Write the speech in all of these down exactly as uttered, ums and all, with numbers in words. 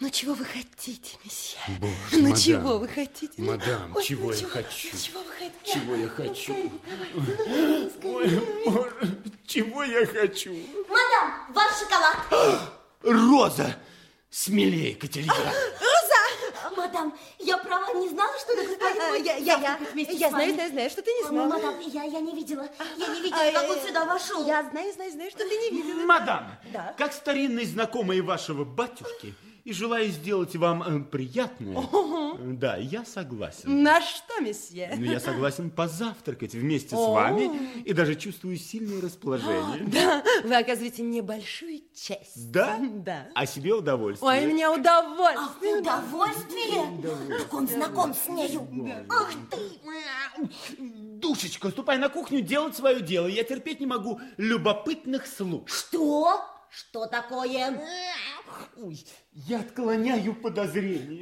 Ну, чего вы хотите, месье? Боже, ну, мадам, чего вы хотите? Мадам, Ой, чего ну, я чего, хочу? Чего вы хотите? Чего я хочу? Ну, Ой, Боже, чего я хочу? Мадам, ваш шоколад. Роза, смелее, Катерина. Роза! Мадам, я право не знала, что это господин А, будет я, я, я, завтракать вместе я с знаю, вами. знаю, знаю, что ты не А, знала. Мадам, я, я не видела. Я не видела, А, как он я- сюда вошел. Я знаю, знаю, знаю, что ты не видела. Мадам, Да. как старинный знакомый вашего батюшки, и желаю сделать вам э, приятное, э, да, я согласен. На что, месье? Но я согласен позавтракать вместе с О. вами и даже чувствую сильное расположение. Да, вы оказываете небольшую честь. Да? Да. А себе удовольствие. Ой, мне Ах, удовольствие. удовольствие. Как он знаком с нею. Ах ты. Душечка, ступай на кухню делать свое дело. Я терпеть не могу любопытных слуг. Что? Что такое? Ой, я отклоняю подозрения.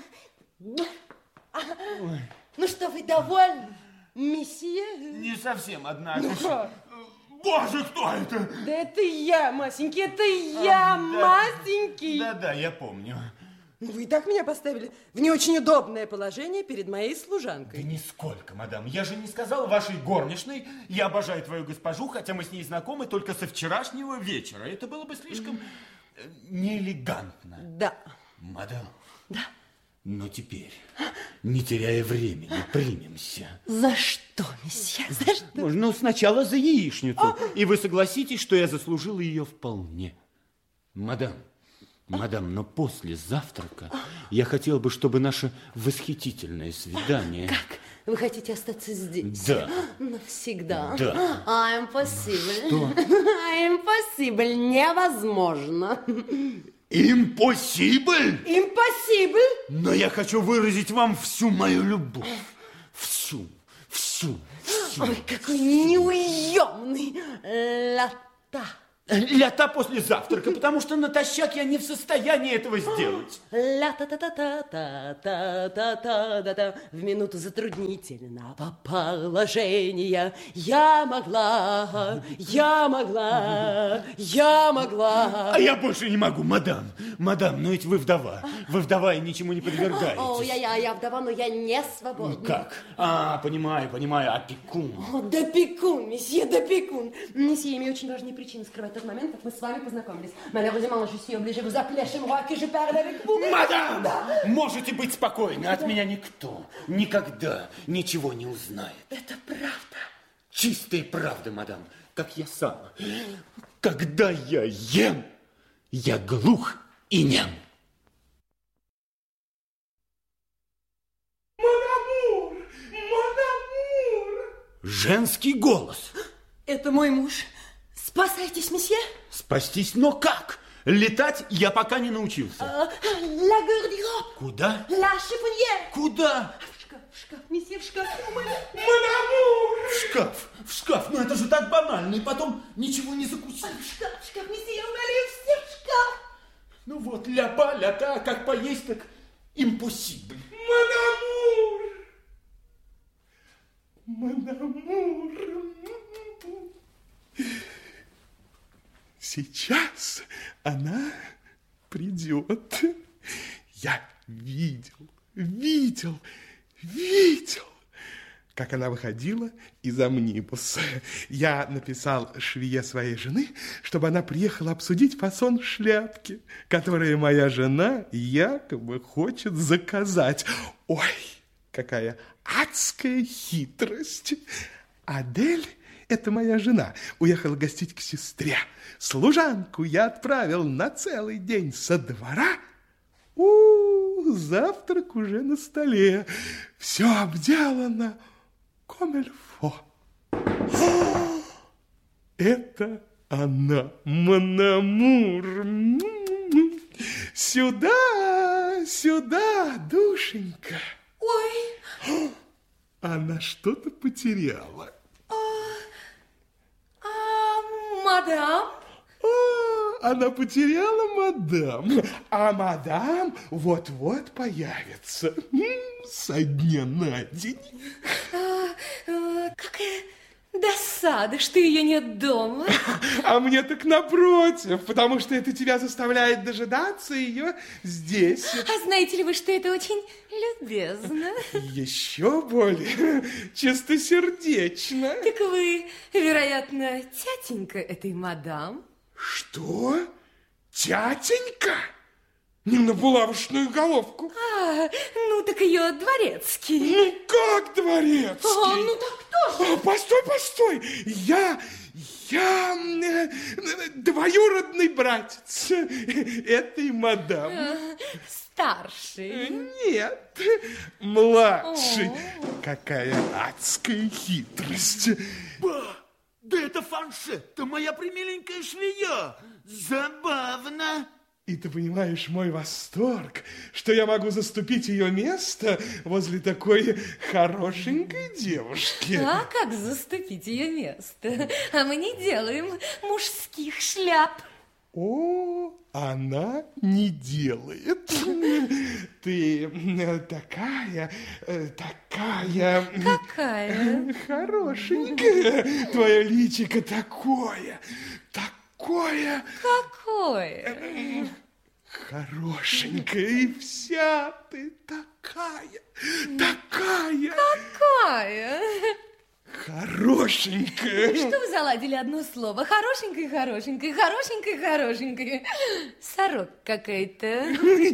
Ну что, вы довольны, месье? Не совсем, однако. Ну как? Боже, кто это? Да это я, Масенький, это я, А, да. Масенький. Да-да, я помню. Вы и так меня поставили в не очень удобное положение перед моей служанкой. Да нисколько, мадам. Я же не сказал вашей горничной, я обожаю твою госпожу, хотя мы с ней знакомы только со вчерашнего вечера. Это было бы слишком э, неэлегантно. Да. Мадам. Да. Но теперь, не теряя времени, примемся. За что, месье? За что? Ну, сначала за яичницу. И вы согласитесь, что я заслужила ее вполне. Мадам, мадам, но после завтрака я хотел бы, чтобы наше восхитительное свидание... Как? Вы хотите остаться здесь? Да. Навсегда? Да. А, impossible. Что? Impossible. Невозможно. Импосибль! Impossible. Но я хочу выразить вам всю мою любовь. Всю, всю, всю. Ой, какой неуемный лата. Ля-та после завтрака, потому что натощак я не в состоянии этого сделать. Ля-та-та-та-та-та-та-та-та-та. В минуту затруднительного положения я могла, я могла, я могла. А я больше не могу, мадам. Мадам, но ведь вы вдова. Вы вдова и ничему не подвергаетесь. О, я, я, я вдова, но я не Ну, свободна. как? А, понимаю, понимаю, опекун. О, допекун, месье, допекун. Месье, имею очень важные причины скрывать тот момент, как мы с вами познакомились. Malheureusement, je suis obligée vous appeler chez moi, que je parle avec vous. Мадам, можете быть спокойны. От меня никто никогда ничего не узнает. Это правда. Чистая правда, мадам, как я сам. Когда я ем, я глух и нем. Монамур! Монамур! Женский голос. Это мой муж. Спасайтесь, месье. Спастись, но как? Летать я пока не научился. Ла гардероб. Куда? Ла шифоньер. Куда? В шкаф, в шкаф, месье, в шкаф. Монамур! В шкаф, в шкаф. Ну это же так банально. И потом ничего не закусить. В шкаф, в шкаф, месье, я умоляю, все в шкаф. Ну вот, ля-па, ля-та, как поесть, так импосибль. Монамур! Монамур! Сейчас она придет. Я видел, видел, видел, как она выходила из амнибуса. Я написал швее своей жены, чтобы она приехала обсудить фасон шляпки, которую моя жена якобы хочет заказать. Ой, какая адская хитрость! Адель, это моя жена, уехала гостить к сестре. Служанку я отправил на целый день со двора. У, завтрак уже на столе. Все обделано комильфо. Это она, Монамур. Сюда, сюда, душенька. Ой. Она что-то потеряла. А, мадам? А, она потеряла мадам. А мадам вот-вот появится. М, Со дня на день. А, а, какая Досада, что ее нет дома. А мне так напротив, потому что это тебя заставляет дожидаться ее здесь. А знаете ли вы, что это очень любезно? Еще более чистосердечно. Так вы, вероятно, тятенька этой мадам? Что? Тятенька? Не на булавочную головку. А, ну так ее дворецкий. Ну как дворецкий? А, ну так кто же? О, постой, постой. Я, я э, двоюродный братец этой мадам. А, старший. Нет, младший. О. Какая адская хитрость. Ба, да это фаншетта, моя примиленькая швея. Забавно. И ты понимаешь мой восторг, что я могу заступить ее место возле такой хорошенькой девушки. А как заступить ее место? А мы не делаем мужских шляп. О, она не делает. Ты такая, такая... Какая? Хорошенькая. Твое личико такое, такое... Какое? Хорошенькая, и вся ты такая, такая... Какая? Хорошенькая. Что вы заладили одно слово? Хорошенькая, хорошенькая, хорошенькая, хорошенькая. Сорока какая-то.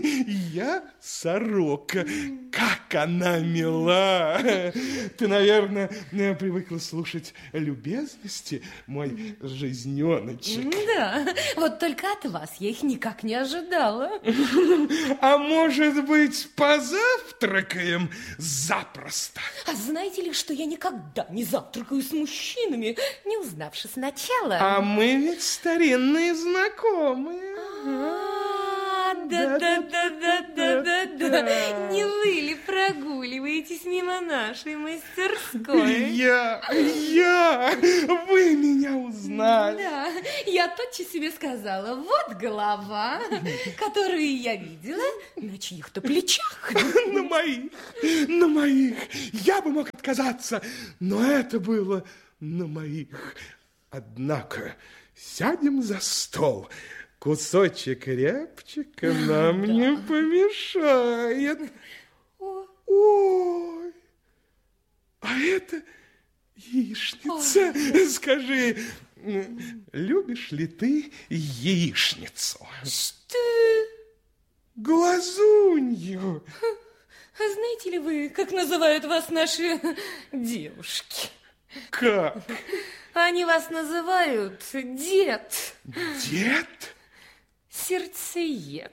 Я сорока. Как она мила. Ты, наверное, привыкла слушать любезности, мой жизненочек. Да, вот только от вас я их никак не ожидала. А может быть, позавтракаем запросто? А знаете ли, что я никогда не завтракаю с мужчинами, не узнавши сначала? А мы ведь старинные знакомые. Да-да-да-да-да-да-да. Не вы ли прогуливаетесь мимо нашей мастерской? Я, я, вы меня узнали. Да, я тотчас себе сказала, вот голова, которую я видела на чьих-то плечах. На моих, на моих. Я бы мог отказаться, но это было на моих. Однако сядем за стол. Кусочек рябчика нам не помешает. Ой, а это яичница. Скажи, любишь ли ты яичницу? Что? Глазунью. А знаете ли вы, как называют вас наши девушки? Как? Они вас называют дед. Дед? Сердцеед.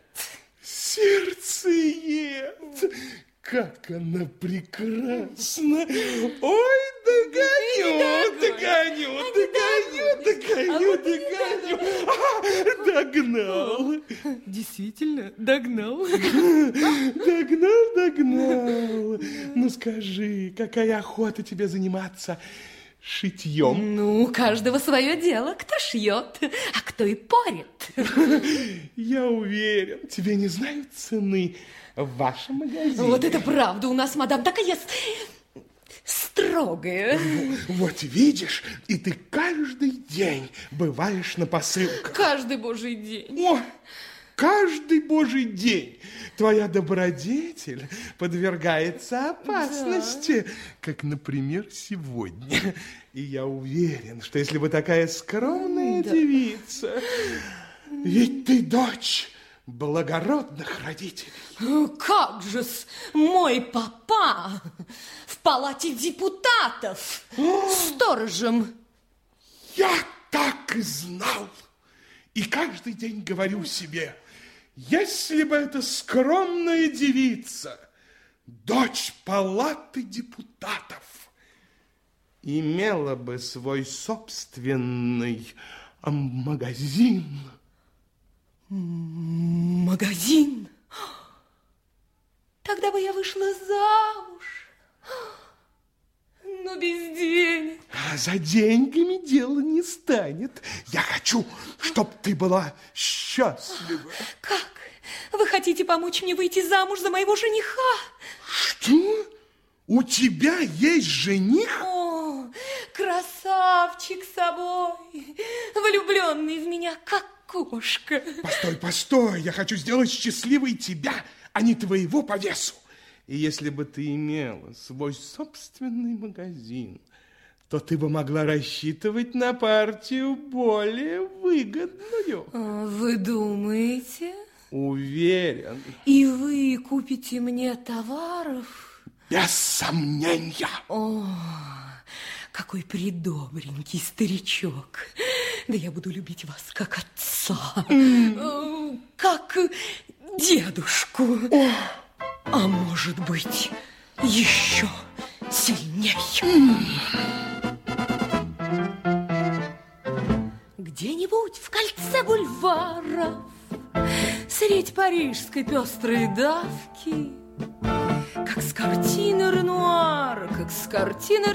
Сердцеед. Как она прекрасна. Ой, догоню, догоню, догоню, догоню, догоню. А, догнал. Действительно, догнал. Догнал, догнал. Ну скажи, какая охота тебе заниматься шитьем? Ну, у каждого свое дело. Кто шьет, а кто и порет. Я уверен, тебе не знают цены в вашем магазине. Вот это правда. У нас мадам такая строгая. Вот видишь, и ты каждый день бываешь на посылках. Каждый божий день. О, каждый божий день твоя добродетель подвергается опасности, да. Как, например, сегодня. И я уверен, что если бы такая скромная да. девица, ведь ты дочь благородных родителей. Как же-с, мой папа в палате депутатов сторожем. Я так и знал. И каждый день говорю себе, если бы эта скромная девица, дочь палаты депутатов, имела бы свой собственный магазин. Магазин? Тогда бы я вышла замуж. Но без денег. А за деньгами дело не станет. Я хочу, чтобы ты была счастлива. Как? Вы хотите помочь мне выйти замуж за моего жениха? Что? У тебя есть жених? О, красавчик собой, влюбленный в меня, как кошка. Постой, постой, я хочу сделать счастливой тебя, а не твоего по весу. И если бы ты имела свой собственный магазин, то ты бы могла рассчитывать на партию более выгодную. Вы думаете? Уверен. И вы купите мне товаров? Без сомнения. О, какой придобренький старичок. Да я буду любить вас как отца, mm. как дедушку. О. А может быть, еще сильнее. Mm. Где-нибудь в кольце бульваров, средь парижской пестрой давки, как с картины Ренуара, как с картины